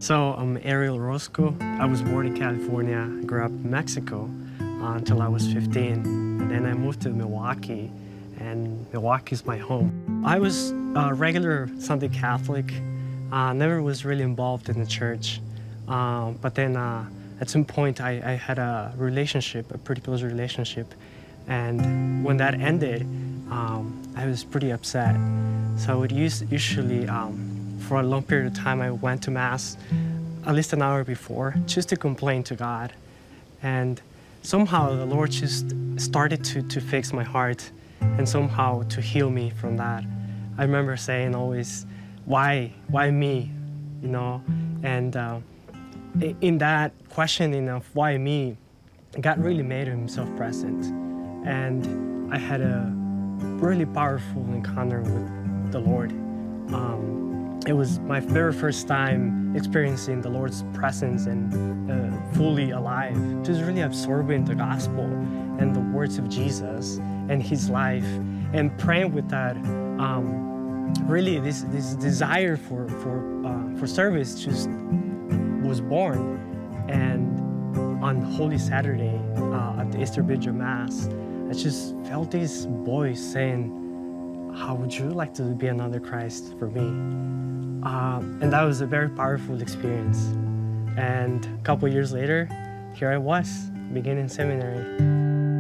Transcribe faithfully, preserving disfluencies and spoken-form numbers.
So I'm Ariel Orozco. I was born in California, grew up in Mexico uh, until I was fifteen. And then I moved to Milwaukee, and Milwaukee is my home. I was a regular Sunday Catholic, uh, never was really involved in the church. Um, but then uh, at some point I, I had a relationship, a pretty close relationship. And when that ended, um, I was pretty upset. So I would use, usually, um, for a long period of time, I went to Mass at least an hour before, just to complain to God. And somehow the Lord just started to, to fix my heart and somehow to heal me from that. I remember saying always, why, why me, you know? And uh, in that questioning of why me, God really made himself present. And I had a really powerful encounter with the Lord. Um, It was my very first time experiencing the Lord's presence and uh, fully alive. Just really absorbing the gospel and the words of Jesus and his life, and praying with that. Um, really, this this desire for for uh, for service just was born. And on Holy Saturday uh, at the Easter Vigil Mass, I just felt this voice saying, "How would you like to be another Christ for me?" Um, and that was a very powerful experience. And a couple years later, here I was, beginning seminary.